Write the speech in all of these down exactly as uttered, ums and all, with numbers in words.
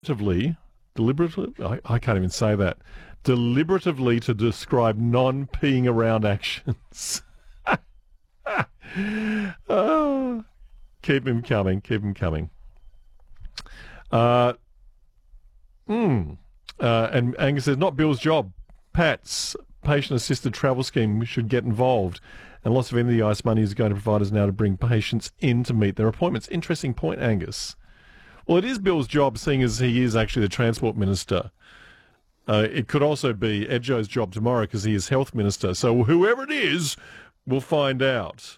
Deliberately, deliberately, I, I can't even say that. Deliberatively to describe non-peeing around actions. Oh, keep him coming, keep him coming. Uh, mm, uh, and Angus says, not Bill's job. Pat's patient-assisted travel scheme should get involved. And lots of N D I S money is going to providers now to bring patients in to meet their appointments. Interesting point, Angus. Well, it is Bill's job, seeing as he is actually the Transport Minister. Uh, it could also be Edjo's job tomorrow because he is Health Minister. So whoever it is, we'll find out.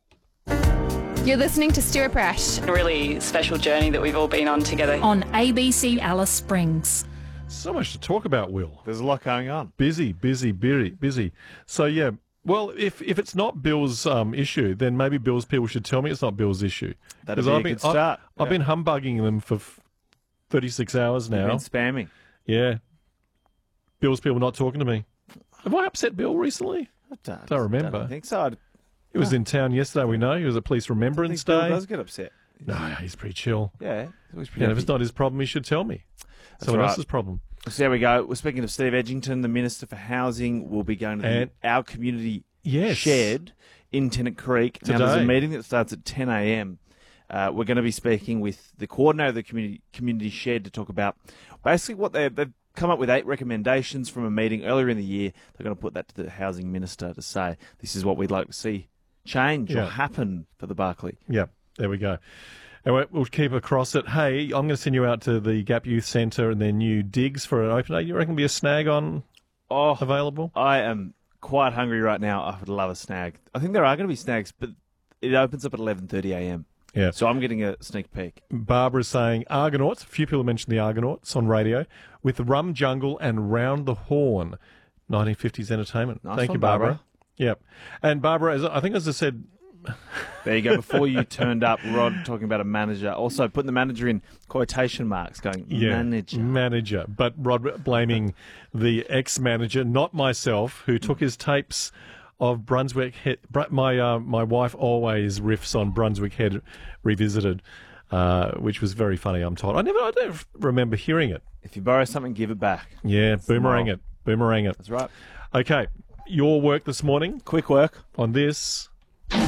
You're listening to Stuart Brash. A really special journey that we've all been on together. On A B C Alice Springs. So much to talk about, Will. There's a lot going on. Busy, busy, busy, busy. So, yeah, well, if if it's not Bill's um, issue, then maybe Bill's people should tell me it's not Bill's issue. That'd be I've a been, good start. I, I've Yeah. been humbugging them for f- thirty-six hours now. You've been spamming. Yeah. Bill's people not talking to me. Have I upset Bill recently? I don't, Don't remember. I don't think so. I'd, He was in town yesterday, we know. He was at Police I Remembrance think Bill Day. does get upset. No, he's pretty chill. Yeah. He's always pretty Yeah, if it's happy. not his problem, he should tell me. Someone right. else's problem. So there we go. We're speaking of Steve Edgington, the Minister for Housing, will be going to the, And- our community Yes. shed in Tennant Creek. Now, there's a Today. meeting that starts at ten a.m. Uh, we're going to be speaking with the coordinator of the community community shed to talk about basically what they, they've come up with eight recommendations from a meeting earlier in the year. They're going to put that to the Housing Minister to say this is what we'd like to see change Yeah. or happen for the Barclay. Yeah, there we go. Anyway, we'll keep across it. Hey, I'm going to send you out to the Gap Youth Centre and their new digs for an open day. You reckon be a snag on Oh, available? I am quite hungry right now. I would love a snag. I think there are going to be snags, but it opens up at eleven thirty a.m. Yeah. So I'm getting a sneak peek. Barbara's saying Argonauts. A few people mentioned the Argonauts on radio with Rum Jungle and Round the Horn. nineteen fifties entertainment. Nice Thank one, you, Barbara. Barbara. Yep. And Barbara, as I think as I said, There you go. Before you turned up, Rod talking about a manager. Also putting the manager in quotation marks, going, yeah, manager. manager. But Rod blaming the ex-manager, not myself, who took his tapes of Brunswick Head. Br- My uh, my wife always riffs on Brunswick Head Revisited, uh, which was very funny, I'm told. I never, I don't remember hearing it. If you borrow something, give it back. Yeah, the boomerang moral. it, boomerang it. That's right. Okay, your work this morning Quick work. on this.